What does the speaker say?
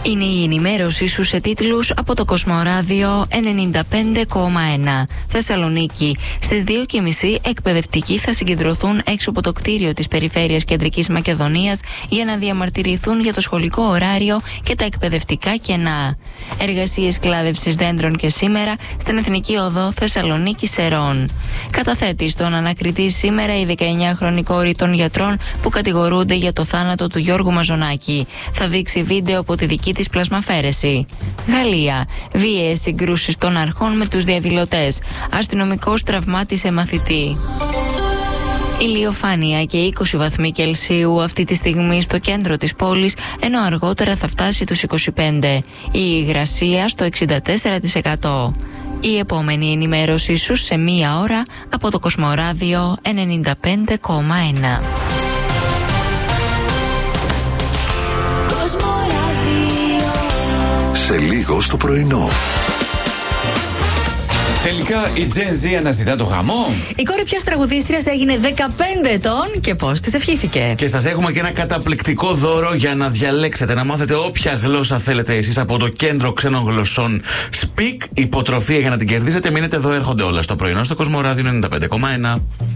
Είναι η ενημέρωση σου σε τίτλους από το Κοσμοράδιο 95,1. Θεσσαλονίκη. Στις 2:30 εκπαιδευτικοί θα συγκεντρωθούν έξω από το κτίριο της Περιφέρειας Κεντρικής Μακεδονίας για να διαμαρτυρηθούν για το σχολικό ωράριο και τα εκπαιδευτικά κενά. Εργασίες κλάδευσης δέντρων και σήμερα στην Εθνική Οδό Θεσσαλονίκη Σερών. Καταθέτει στον ανακριτή σήμερα η 19χρονη κόρη των γιατρών που κατηγορούνται για το θάνατο του Γιώργου Μαζονάκη. Θα δείξει βίντεο από τη δική της πλασμαφέρεση. Γαλλία. Βίαιες συγκρούσεις των αρχών με τους διαδηλωτές. Αστυνομικός τραυμάτισε μαθητή. Ηλιοφάνεια και 20 βαθμοί Κελσίου αυτή τη στιγμή στο κέντρο της πόλης, ενώ αργότερα θα φτάσει τους 25. Η υγρασία στο 64%. Η επόμενη ενημέρωση σου σε μία ώρα από το Κοσμοράδιο 95,1. Σε λίγο στο πρωινό. Τελικά η Gen Z αναζητά το γαμό. Η κόρη ποιας τραγουδίστριας έγινε 15 ετών και πώς της ευχήθηκε. Και σας έχουμε και ένα καταπληκτικό δώρο για να διαλέξετε, να μάθετε όποια γλώσσα θέλετε εσείς από το Κέντρο Ξένων Γλωσσών Speak. Υποτροφία για να την κερδίσετε. Μείνετε εδώ, έρχονται όλα στο πρωινό στο Κοσμοράδιο 95,1.